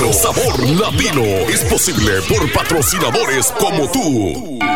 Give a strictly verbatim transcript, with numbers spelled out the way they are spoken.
Sabor latino es posible por patrocinadores como tú.